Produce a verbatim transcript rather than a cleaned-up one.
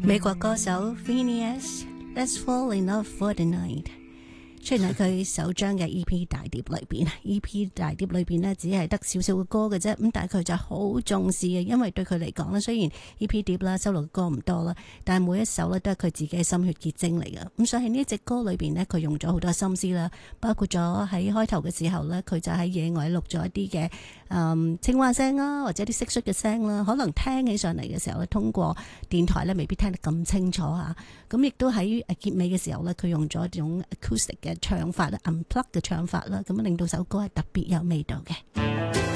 美國歌手 Phineas Let's Fall in Love for the Night 出現喺佢首張嘅 E P 大碟裏邊，E P 大碟裏邊呢，只係得少少嘅歌嘅啫，咁但係佢就好重視嘅，因為對佢嚟講呢，雖然 E P 碟啦收錄嘅歌唔多啦，但係每一首呢都係佢自己嘅心血結晶嚟嘅，咁所以喺呢隻歌裏邊呢，佢用咗好多心思啦，包括咗喺開頭嘅時候呢，佢就喺野外錄咗一啲嘅誒青蛙聲啦，或者啲蟋蟀嘅聲啦，可能聽起上嚟嘅時候呢，通過電台呢未必聽得咁清楚嚇，咁亦都喺結尾嘅時候呢，佢用咗一種 acoustic 嘅唱法啦 unplug 嘅唱法啦，咁令到首歌係特別有味道嘅。